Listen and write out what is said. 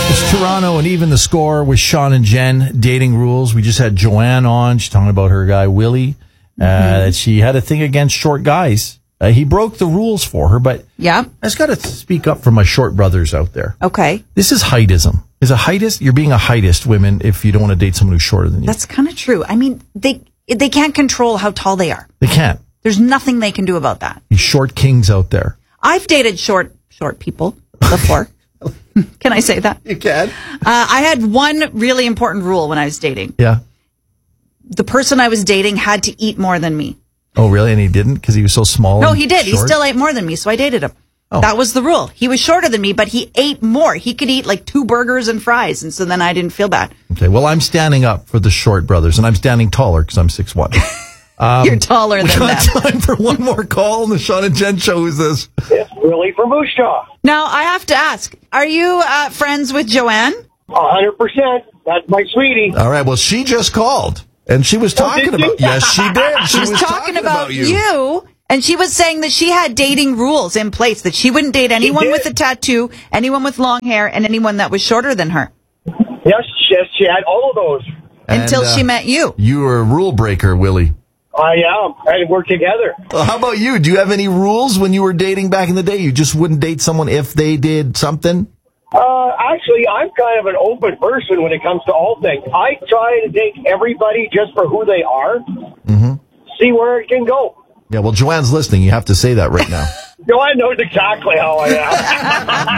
It's Toronto and even the score with Sean and Jen, dating rules. We just had Joanne on. She's talking about her guy, Willie. She had a thing against short guys. He broke the rules for her, but yeah, I just got to speak up for my short brothers out there. Okay. This is heightism. Is a heightist? You're being a heightist, women, if you don't want to date someone who's shorter than you. That's kind of true. I mean, they can't control how tall they are. They can't. There's nothing they can do about that. These short kings out there. I've dated short people before. Can I say that? You can. I had one really important rule when I was dating. Yeah. The person I was dating had to eat more than me. Oh, really? And he didn't because he was so small? No, he did. Short? He still ate more than me, so I dated him. Oh. That was the rule. He was shorter than me, but he ate more. He could eat like 2 burgers and fries, and so then I didn't feel bad. Okay, well, I'm standing up for the short brothers, and I'm standing taller because I'm 6'1". You're taller than them. We got time for one more call on the Sean and Jen show. Who's this? It's Willie from Moose Jaw. Now, I have to ask, are you friends with Joanne? 100%. That's my sweetie. All right, well, she just called, and she was talking about... Yes, she did. She was talking about you. And she was saying that she had dating rules in place, that she wouldn't date anyone with a tattoo, anyone with long hair, and anyone that was shorter than her. Yes, she had all of those. Until she met you. You were a rule breaker, Willie. I am. And we're together. Well, how about you? Do you have any rules when you were dating back in the day? You just wouldn't date someone if they did something? Actually, I'm kind of an open person when it comes to all things. I try to date everybody just for who they are. Mm-hmm. See where it can go. Yeah, well, Joanne's listening. You have to say that right now. Joanne knows exactly how I am.